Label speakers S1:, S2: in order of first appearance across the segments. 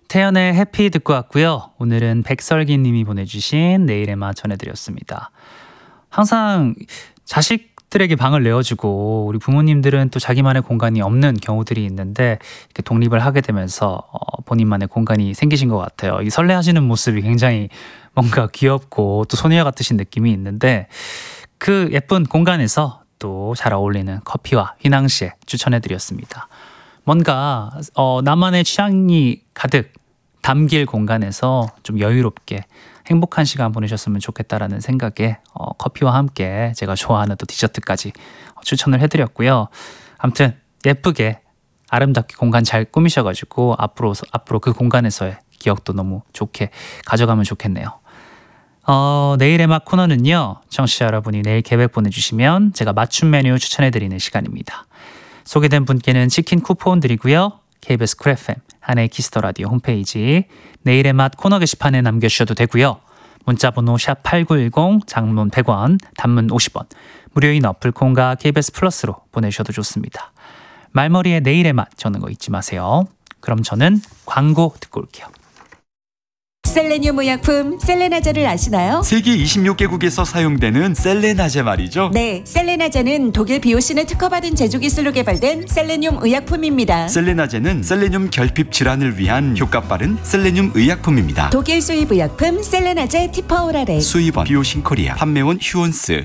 S1: 태연의 해피 듣고 왔고요. 오늘은 백설기 님이 보내주신 내일의 맛 전해드렸습니다. 항상 자식들에게 방을 내어주고 우리 부모님들은 또 자기만의 공간이 없는 경우들이 있는데 이렇게 독립을 하게 되면서 본인만의 공간이 생기신 것 같아요. 이 설레하시는 모습이 굉장히 뭔가 귀엽고 또 소녀 같으신 느낌이 있는데 그 예쁜 공간에서 또 잘 어울리는 커피와 휘낭시에 추천해드렸습니다. 뭔가 나만의 취향이 가득 담길 공간에서 좀 여유롭게 행복한 시간 보내셨으면 좋겠다라는 생각에 커피와 함께 제가 좋아하는 또 디저트까지 추천을 해드렸고요. 아무튼 예쁘게 아름답게 공간 잘 꾸미셔가지고 앞으로 그 공간에서의 기억도 너무 좋게 가져가면 좋겠네요. 내일의 맛 코너는요, 청취자 여러분이 내일 계획 보내주시면 제가 맞춤 메뉴 추천해드리는 시간입니다. 소개된 분께는 치킨 쿠폰 드리고요. KBS 쿨 FM 한혜의 키스더라디오 홈페이지 내일의 맛 코너 게시판에 남겨주셔도 되고요. 문자번호 샵8910 장문 100원 단문 50원 무료인 어플콘과 KBS 플러스로 보내주셔도 좋습니다. 말머리에 내일의 맛 적는 거 잊지 마세요. 그럼 저는 광고 듣고 올게요.
S2: 셀레늄 의약품 셀레나제를 아시나요?
S3: 세계 26개국에서 사용되는 셀레나제 말이죠.
S2: 네, 셀레나제는 독일 비오신을 특허받은 제조기술로 개발된 셀레늄 의약품입니다.
S3: 셀레나제는 셀레늄 결핍 질환을 위한 효과 빠른 셀레늄 의약품입니다.
S2: 독일 수입 의약품 셀레나제 티퍼오라레.
S3: 수입원 비오신 코리아, 판매원 휴원스.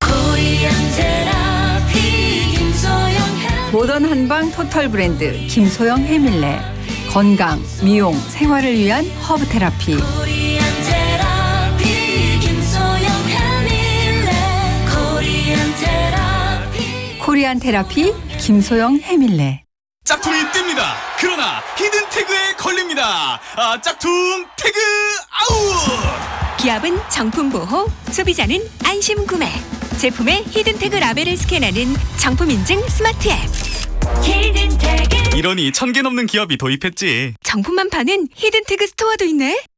S4: 모던 한방 토탈 브랜드 김소영 해밀레. 건강, 미용, 생활을 위한 허브 테라피. 코리안 테라피 김소영 해밀레.
S5: 짝퉁이 뜹니다. 그러나 히든 태그에 걸립니다. 짝퉁 태그 아웃.
S6: 기업은 정품 보호, 소비자는 안심 구매. 제품의 히든 태그 라벨을 스캔하는 정품 인증 스마트 앱.
S5: 이러니 1000개 넘는 기업이 도입했지.
S6: 정품만 파는 히든 태그 스토어도 있네.